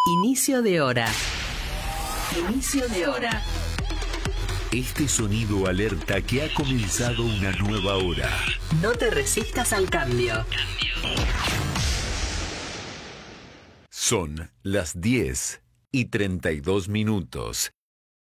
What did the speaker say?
Inicio de hora. Inicio de hora. Este sonido alerta que ha comenzado una nueva hora. No te resistas al cambio. Son las 10:32.